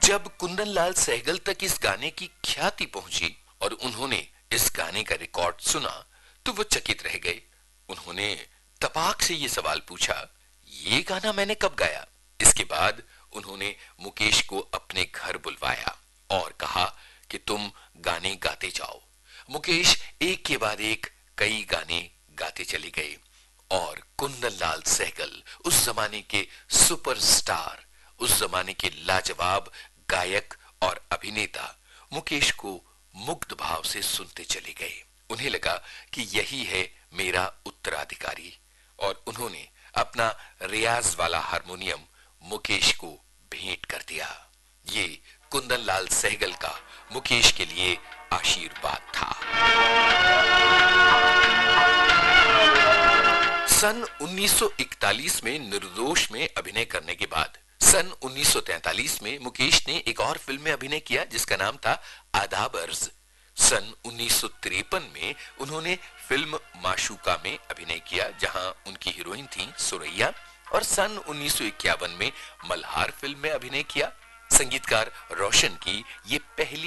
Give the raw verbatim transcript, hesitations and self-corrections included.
जब कुंदन लाल सहगल तक इस गाने की ख्याति पहुंची और उन्होंने इस गाने का रिकॉर्ड सुना तो वो चकित रह गए। उन्होंने तपाक से ये सवाल पूछा, ये गाना मैंने कब गाया? इसके बाद उन्होंने मुकेश को अपने घर बुलवाया और कहा कि तुम गाने गाते जाओ। मुकेश एक के बाद एक कई गाने गाते चले गए और कुंदन लाल सहगल उस जमाने के सुपरस्टार, उस जमाने के लाजवाब गायक और अभिनेता मुकेश को मुग्ध भाव से सुनते चले गए। उन्हें लगा कि यही है मेरा उत्तराधिकारी और उन्होंने अपना रियाज वाला हारमोनियम मुकेश को भेंट कर दिया। ये कुंदन लाल सहगल का मुकेश के लिए आशीर्वाद था। सन उन्नीस सौ इकतालीस में निर्दोष में अभिनय करने के बाद सन उन्नीस सौ तैंतालीस में मुकेश ने एक और फिल्म में अभिनय किया जिसका नाम था आदाब अर्ज। सन उन्नीस सौ तिरपन में उन्होंने फिल्म माशूका में अभिनय किया जहां उनकी हीरोइन थी सुरैया और सन उन्नीस सौ इक्यावन में मल्हार फिल्म में अभिनय किया। संगीतकार रोशन की ये पहली